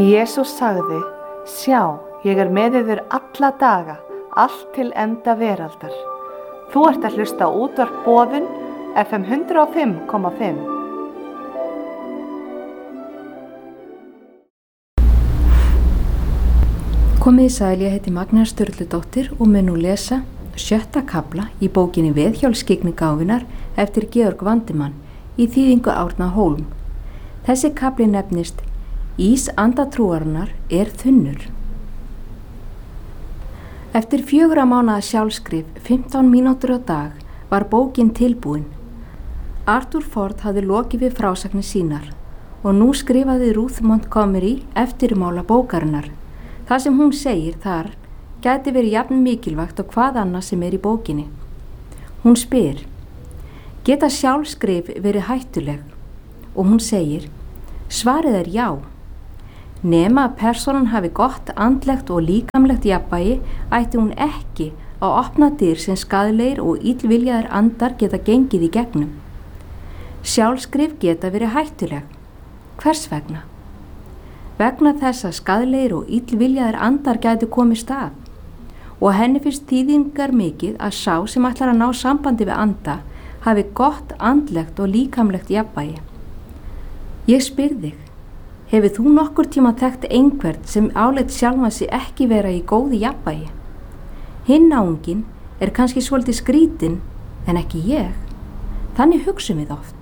Jesús sagði: Sjá, ég með yður alla daga, allt til enda veraldar. Þú ert að hlusta á útvarp Boðun, FM 105,5. Komið í sæl, ég heiti Magnea Sturludóttir og mun nú lesa 7. kafla í bókinni Veðhjálpskyggni gáfunnar eftir Georg Vandimann í þýðingu Árna Hólm. Þessi kafli nefnist Ís andatrúarinnar þunnur. Eftir 4 mánaða sjálfskrif, 15 mínútur á dag, var bókin tilbúin. Arthur Ford hafði lokið við frásagnir sínar og nú skrifaði Ruth Montgomery eftirmála bókarinnar. Það sem hún segir þar gæti verið jafn mikilvægt og hvað annað sem í bókinni. Hún spyr: Geta sjálfskrif verið hættuleg? Og hún segir: Svarið já. Nema að persónan hafi gott andlegt og líkamlegt jafnvægi ætti hún ekki að opna dyr sem skaðlegir og illviljaðir andar geta gengið í gegnum. Sjálfskrif geta verið hættuleg. Hvers vegna? Vegna þess að skaðlegir og illviljaðir andar gætu komist að og henni finnst þýðingar mikið að sá sem ætlar að ná sambandi við anda hafi gott andlegt og líkamlegt jafnvægi. Ég spyr þig, hefur þú nokkur tíma þekkt einhvern sem áleit sjálfan sig ekki vera í góðu jafnvægi? Hinn náunginn kannski svolítið skrítinn en ekki ég. Þannig hugsum við oft.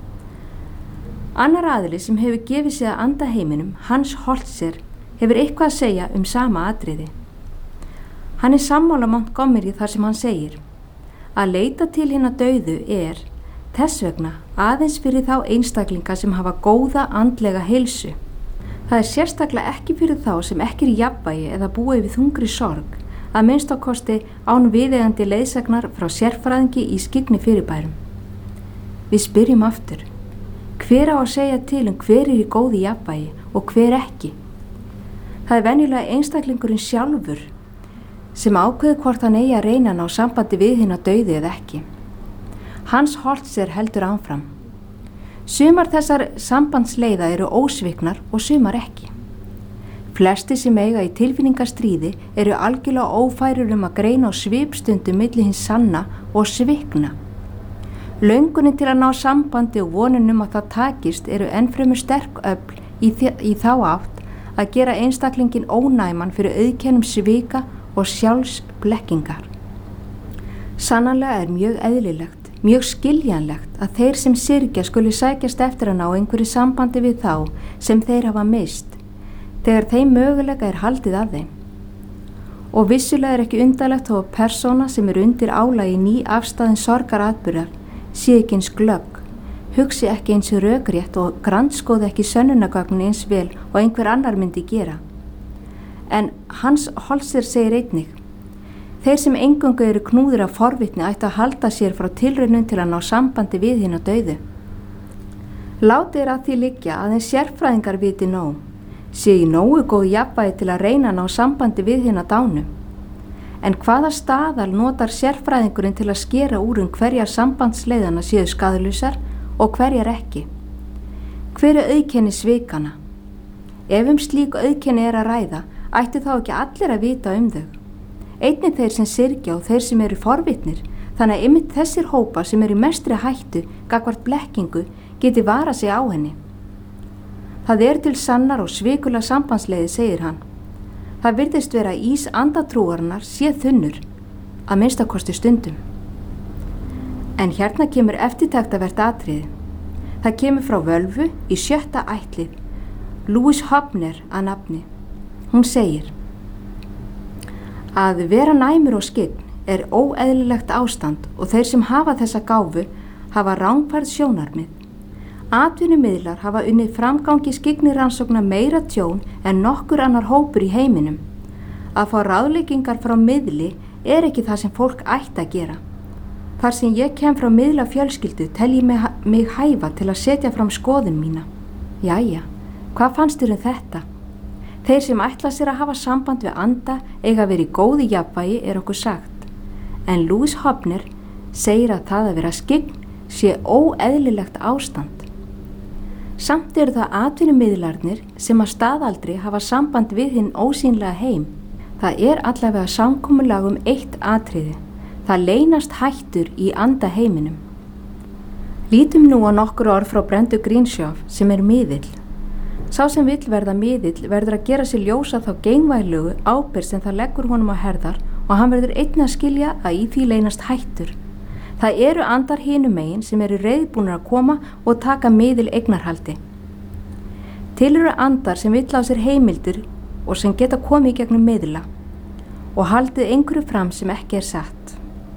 Annar aðili sem hefur gefið sig að anda heiminum, Hans Holzer, hefur eitthvað að segja sama atriði. Hann sammála Montgomery þar sem hann segir: Að leita til hinna dauðu þess vegna aðeins fyrir þá einstaklinga sem hafa góða andlega heilsu. Það sérstaklega ekki fyrir þá sem ekki í jafnvægi eða búa yfir þungri sorg, að minnsta kosti án viðeigandi leiðsagnar frá sérfræðingi í skyggni fyrirbærum. Við spyrjum aftur: Hver á að segja til hver í góðu jafnvægi og hver ekki? Það venjulega einstaklingurinn sjálfur sem ákveður hvort hann eigi að reyna að ná sambandi við hina dauðu eða ekki. Hans Holzer heldur áfram: Sumar þessar sambandsleiða ósviknar og sumar ekki. Flesti sem eiga í tilfinningastríði algjörlega ófærir að greina á svipstundum milli hins sanna og svikna. Löngunin til að ná sambandi og vonin að það takist ennfremur sterk öfl í þá átt að gera einstaklingin ónæman fyrir auðkennum svika og sjálfsblekkingar. Sannarlega mjög eðlilegt, mjög skiljanlegt að þeir sem syrgja skuli sækjast eftir að ná einhverju sambandi við þá sem þeir hafa mist, þegar þeim mögulega haldið að þeim. Og vissulega ekki undarlegt þó að persóna sem undir álagi ný afstæðin sorgaratburðar sé ekki eins glögg, hugsi ekki eins rökrétt og grandskoði ekki sönnunargögnin eins vel og einhver annar myndi gera. En Hans Holzer segir einnig: Þeir sem eingöngu knúðir af forvitni ættu að halda sér frá tilraunum til að ná sambandi við hina dauðu. Látið að því liggja að þeim sérfræðingar viti nóg, sé í nógu góð jafnvægi til að reyna að ná sambandi við hina dánu. En hvaða staðal notar sérfræðingurinn til að skera úr hverjar sambandsleiðana séu skaðlausar og hverjar ekki? Hver auðkenni svikana? Ef slík auðkenni að ræða, ættu þá ekki allir að vita þau. Einnig þeir sem syrgja og þeir sem forvitnir, þannig að einmitt þessir hópar sem í mestri hættu gagnvart blekkingu geti varað sig á henni. Það til sannar og svikulega sambandsleiði, segir hann. Það virðist vera að ís andatrúarinnar þunnur, að minnsta kosti stundum. En hérna kemur eftirtektavert atriði. Það kemur frá völvu í 7. ættlið, Louise Hobner að nafni. Hún segir: Að vera næmur og skyggn óeðlilegt ástand og þeir sem hafa þessa gáfu hafa rangfærð sjónarmið. Atvinnumiðlar hafa unnið framgangi skyggnirannsókna meira tjón en nokkur annar hópur í heiminum. Að fá ráðleggingar frá miðli ekki það sem fólk ætti að gera. Þar sem ég kem frá miðla fjölskyldu tel ég mig hæfa til að setja fram skoðun mína. Jæja, hvað fannst þér þetta? Þeir sem ætla sér að hafa samband við anda eiga að vera í góðu jafnvægi okkur sagt. En Louise Hobner segir að það að vera skyggn sé óeðlilegt ástand. Samt eru það atvinnumiðlarnir sem að staðaldri hafa samband við hinn ósýnlega heim. Það er allavega samkomulag eitt atriði. Það leynast hættur í andaheiminum. Lítum nú á nokkur orð frá Brendu Greenshof sem miðill. Sá sem vill verða miðill verður að gera sér ljósa þá geinvænlegu ábyrgð sem það leggur honum á herðar og hann verður einnig að skilja að í því leynast hættur. Það eru andar hinum megin sem eru reiðbúnir að koma og taka miðil eignarhaldi. Til eru andar sem vill á sér heimildir og sem geta komið í gegnum miðla og haldið einhverju fram sem ekki satt.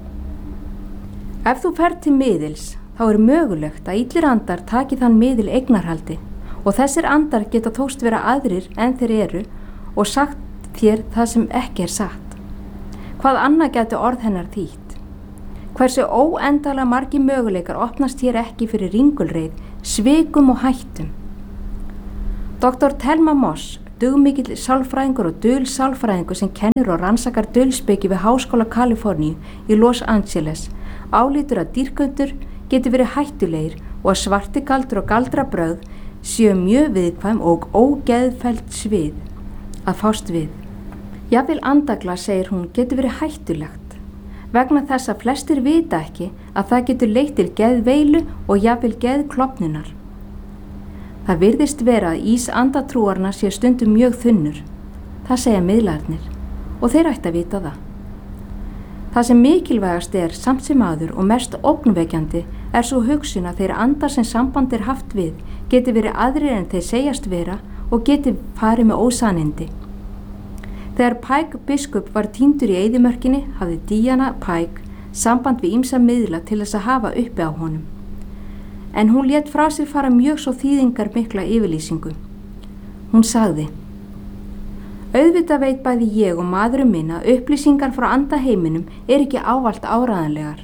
Ef þú ferð til miðils, þá er mögulegt að illir andar taki þann miðil eignarhaldi og þessir andar geta þóst vera aðrir en þeir eru og sagt þér það sem ekki satt. Hvað annað gæti orð hennar þýtt? Hversu óendalega margir möguleikar opnast hér ekki fyrir ringulreið, svikum og hættum. Dr. Thelma Moss, dugmikill sálfræðingur og dulsálfræðingur sem kennir og rannsakar dulspeki við Háskóla Kaliforníu í Los Angeles, álítur að dýrgöndur geti verið hættulegir og að svartigaldur og galdrabrögð séu mjög viðkvæm og ógeðfellt svið að fást við. Jafnvel andagla, segir hún, geti verið hættulegt vegna þess að flestir vita ekki að það getur leitt til geðveilu og jafnvel geðklofnunar. Það virðist vera að ís andatrúarna sé stundum mjög þunnur. Það segja miðlarnir og þeir ætti að vita það. Það sem mikilvægast samt sem áður og mest ógnvekjandi svo hugsun að þeir andar sem samband haft við geti verið aðrir en þeir segjast vera og geti farið með ósannindi. Þegar Pike biskup var týndur í eyðimörkinni hafði Diana Pike samband við ýmsa miðla til þess að hafa uppi á honum. En hún lét frá sér fara mjög svo þýðingar mikla yfirlýsingu. Hún sagði: Auðvitað veit bæði ég og maðurinn minn að upplýsingar frá andaheiminum ekki ávallt áræðanlegar.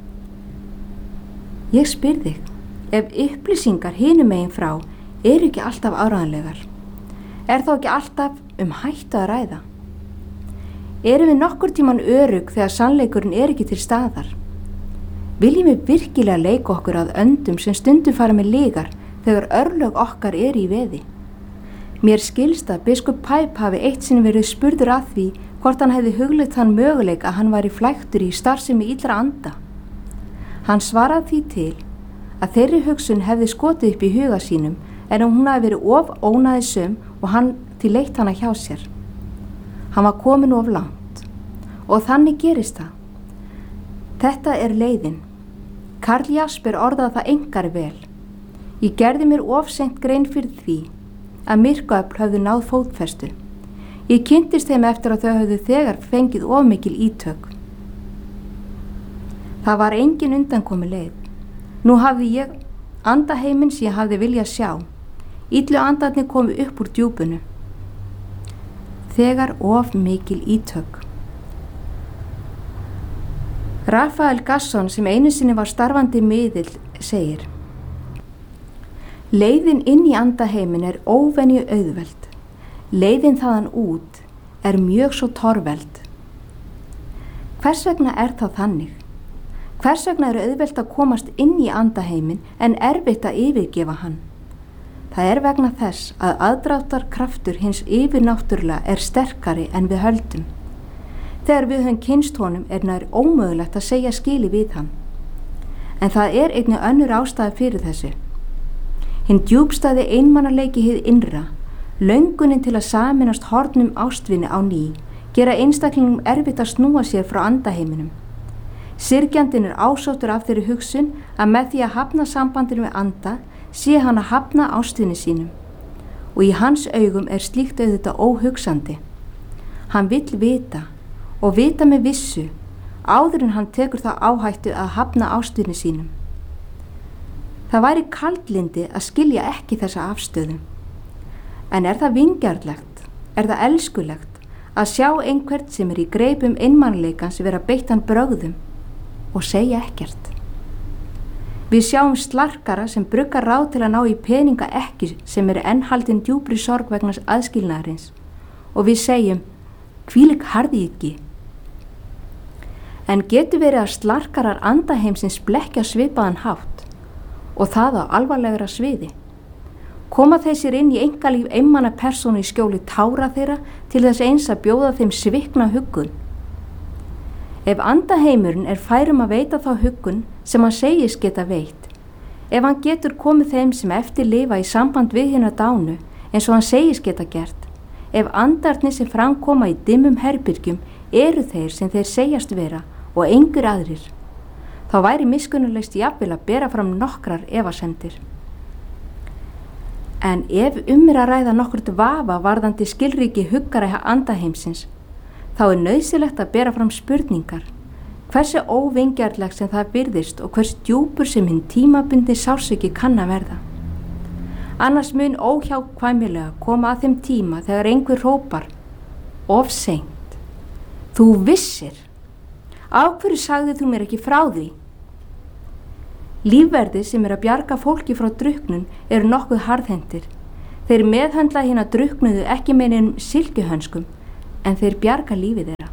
Ég spyr þig, ef upplýsingar hinum megin frá ekki alltaf áræðanlegar, þá ekki alltaf hættu að ræða? Erum við nokkur tíman örugg þegar sannleikurinn ekki til staðar? Viljum við virkilega leika okkur að öndum sem stundum fara með lygar þegar örlög okkar í veði? Mér skilst að biskup Pipe hafi eitt sinn verið spurður að því hvort hann hefði hugleitt þann möguleika að hann væri flæktur í starfsemi illra anda. Hann svaraði því til að þeirri hugsun hefði skotið upp í huga sínum en hún hafi verið of ónæðisöm og hann því leitt hana hjá sér. Hann var komin of langt og þannig gerist það. Þetta leiðin. Karl Jasper orðaði það einkar vel. Ég gerði mér of seint grein fyrir því að myrkvaöfl höfðu náð fótfestu. Ég kynntist þeim eftir að þau höfðu þegar fengið of mikil ítök. Það var engin undankomi leið. Nú hafði ég andaheiminn sem ég hafði viljað sjá. Illu andarnir komu upp úr djúpunu. Þegar of mikil ítök. Rafael Gasson sem einu sinni var starfandi miðill segir: Leiðin inn í andaheimin óvenju auðveld. Leiðin þaðan út mjög svo torveld. Hvers vegna það þannig? Hvers vegna auðvelt að komast inn í andaheimin en erfitt að yfirgefa hann? Það vegna þess að aðdráttarkraftur hins yfirnáttúrulega sterkari en við höldum. Þegar við höfum kynnst honum nær ómögulegt að segja skili við hann. En það einnig önnur ástæða fyrir þessu. Hinn djúpstæði einmannaleiki hið innra, löngunin til að sameinast hornum ástvinni á ný, gera einstaklingum erfitt að snúa sér frá andaheiminum. Syrgjandinn ásóttur af þeirri hugsun að með því að hafna sambandinu við anda, sé hann að hafna ástvinni sínum. Og í hans augum slíkt auðvitað óhugsandi. Hann vill vita og vita með vissu áður en hann tekur það áhættu að hafna ástvinni sínum. Það væri kaldlyndi að skilja ekki þessa afstöðu. En það vingjarnlegt, það elskulegt að sjá einhvern sem í greipum einmannleikans vera beittan brögðum og segja ekkert. Við sjáum slarkara sem bruggar ráð til að ná í peninga ekki sem enn haldin djúpri sorg vegna aðskilnaðarins og við segjum: hvílík harðýðgi. En getur verið að slarkarar andaheimsins blekkja svipaðan hátt og það á alvarlegra sviði. Koma þeir sér inn í einkalíf einmana persónu í skjóli tára þeirra til þess eins að bjóða þeim svikna huggun. Ef andaheimurinn er færum að veita þá huggun sem hann segist geta veitt, ef hann getur komið þeim sem eftir lifa í samband við hina dánu eins og hann segist geta gert, ef andarnir sem framkoma í dimmum herbyrgjum eru þeir sem þeir segjast vera og engur aðrir, þá væri miskunnulegst jafnvel að bera fram nokkrar efasemdir. En ef er að ræða nokkurt vafa varðandi skilríki huggara andaheimsins, þá er nauðsynlegt að bera fram spurningar, hversu óvingjarleg sem það virðist og hvers djúpur sem hinn tímabundi sársauki kann að verða. Annars mun óhjákvæmilega koma að þeim tíma þegar einhver hrópar, of seint. Þú vissir, af hverju sagði þú mér ekki frá því? Lífverðir sem að bjarga fólki frá drukknun eru nokkuð harðhentir. Þeir meðhöndla hina drukknuðu ekki með einum silkihönskum, en þeir bjarga lífið þeirra.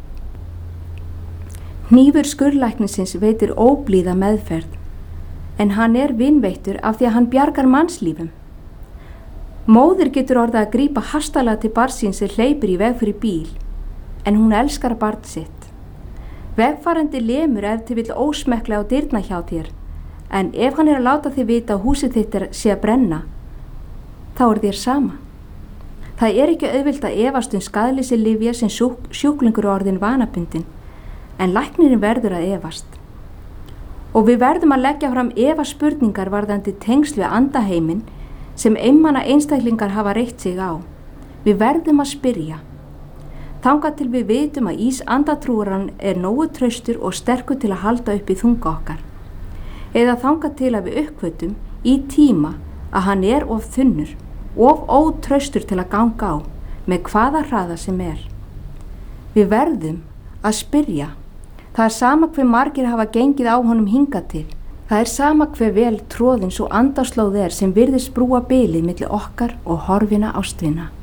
Hnífur skurðlæknisins veitir óblíða meðferð, en hann er vinveittur af því að hann bjargar mannslífum. Móðir getur orðið að grípa hastalega til barns síns sem hleypur í veg fyrir bíl, en hún elskar barn sitt. Vegfarandi lemur ef til vill ósmekklega á dyrna hjá þér, en ef hann er að láta þig vita að húsið þitt sé að brenna, þá er þér sama. Það er ekki auðvilt að efast skaðleysi lyfja sem sjúklingur orðin vanabundin, en læknirinn verður að efast. Og við verðum að leggja fram efaspurningar varðandi tengsl við andaheiminn sem einmana einstaklingar hafa reitt sig á. Við verðum að spyrja. Þangað til við vitum að andatrúaran er nógu traustur og sterkur til að halda upp í þunga okkar. Eða þangað til að við uppgötum í tíma að hann er of þunnur, of ótraustur til að ganga á, með hvaða hraða sem er. Við verðum að spyrja. Það er sama hve margir hafa gengið á honum hingað til. Það er sama hve vel troðin svo andarslóð er sem virðist brúa bilið milli okkar og horfina ástvina.